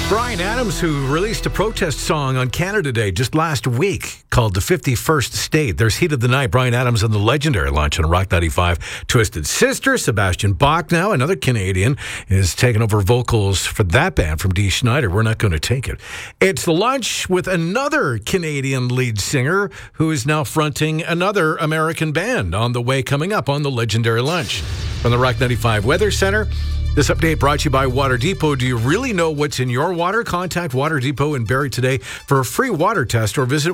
Bryan Adams, who released a protest song on Canada Day just last week called The 51st State. There's Heat of the Night, Bryan Adams and the Legendary launch on Rock 95. Twisted Sister, Sebastian Bach now, another Canadian, is taking over vocals for that band from Dee Snider. We're not going to take it. It's the lunch with another Canadian lead singer who is now fronting another American band on the way coming up on the Legendary Lunch. From the Rock 95 Weather Center, this update brought to you by Water Depot. Do you really know what's in your water? Contact Water Depot in Barrie today for a free water test or visit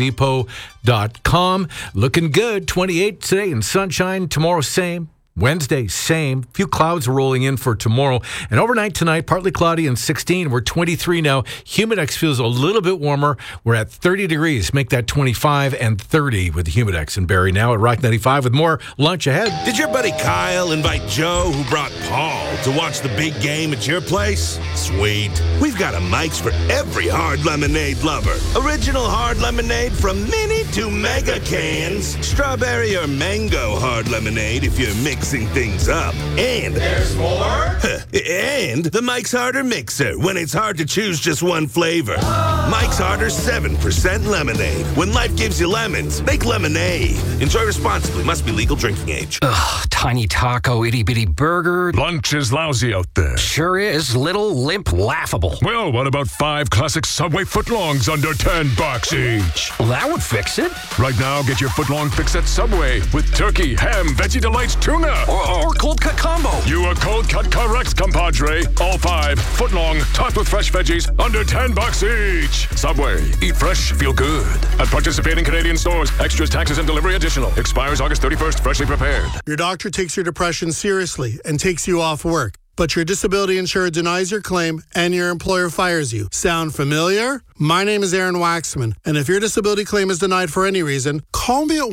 waterdepot.com. Looking good. 28 today and sunshine. Tomorrow, same. Wednesday, same. Few clouds rolling in for tomorrow. And overnight tonight, partly cloudy and 16. We're 23 now. Humidex feels a little bit warmer. We're at 30 degrees. Make that 25 and 30 with the Humidex in Barrie now at Rock 95 with more lunch ahead. Did your buddy Kyle invite Joe, who brought Paul, to watch the big game at your place? Sweet. We've got a Mike's for every hard lemonade lover. Original hard lemonade from mini to mega cans. Strawberry or mango hard lemonade if you're mixing things up. And there's more? And the Mike's Harder Mixer when it's hard to choose just one flavor. Mike's Harder 7% lemonade. When life gives you lemons, make lemonade. Enjoy responsibly. Must be legal drinking age. Ugh, tiny taco, itty-bitty burger. Lunch is lousy out there. Sure is. Little, limp, laughable. Well, what about 5 classic Subway footlongs under $10 each? Well, that would fix it. Right now, get your footlong fix at Subway with turkey, ham, Veggie Delights, tuna. Or cold cut combo. You are cold cut correct, compadre. All 5 footlong, topped with fresh veggies, under $10 each. Subway. Eat fresh, feel good. At participating Canadian stores. Extras, taxes, and delivery additional. Expires August 31st. Freshly prepared. Your doctor takes your depression seriously and takes you off work, but your disability insurer denies your claim and your employer fires you. Sound familiar? My name is Aaron Waxman, and if your disability claim is denied for any reason, call me at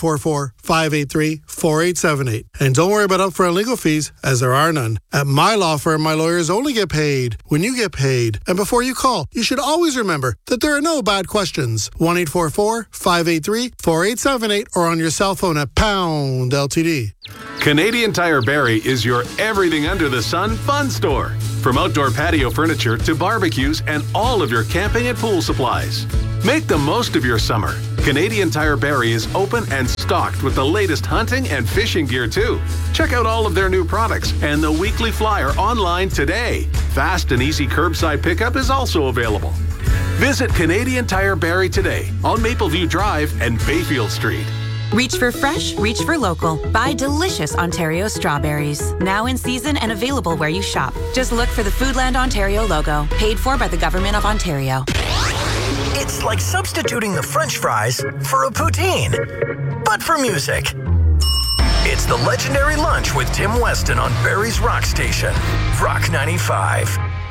1-844-583-4878. And don't worry about upfront legal fees, as there are none. At my law firm, my lawyers only get paid when you get paid. And before you call, you should always remember that there are no bad questions. 1-844-583-4878 or on your cell phone at pound LTD. Canadian Tire Barrie is your everything under the sun fun store. From outdoor patio furniture to barbecues and all of your camping and pool supplies. Make the most of your summer. Canadian Tire Barrie is open and stocked with the latest hunting and fishing gear too. Check out all of their new products and the weekly flyer online today. Fast and easy curbside pickup is also available. Visit Canadian Tire Barrie today on Mapleview Drive and Bayfield Street. Reach for fresh, reach for local. Buy delicious Ontario strawberries. Now in season and available where you shop. Just look for the Foodland Ontario logo. Paid for by the Government of Ontario. It's like substituting the French fries for a poutine, but for music. It's the Legendary Lunch with Tim Weston on Barrie's Rock Station, Rock 95.